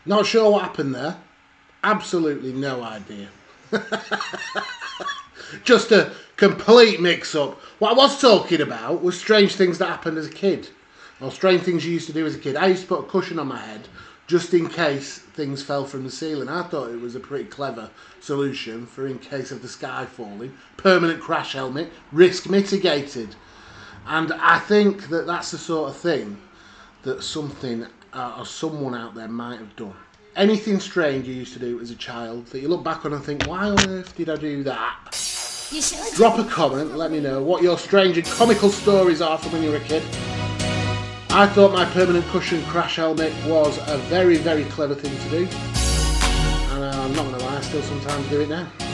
Not sure what happened there. Absolutely no idea. Just a complete mix-up. What I was talking about was strange things that happened as a kid. Or strange things you used to do as a kid. I used to put a cushion on my head just in case things fell from the ceiling. I thought it was a pretty clever solution for in case of the sky falling. Permanent crash helmet, risk mitigated. And I think that that's the sort of thing that something or someone out there might have done. Anything strange you used to do as a child that you look back on and think, why on earth did I do that? Drop a comment, let me know what your strange and comical stories are from when you were a kid. I thought my permanent cushion crash helmet was a very, very clever thing to do. And I'm not going to lie, I still sometimes do it now.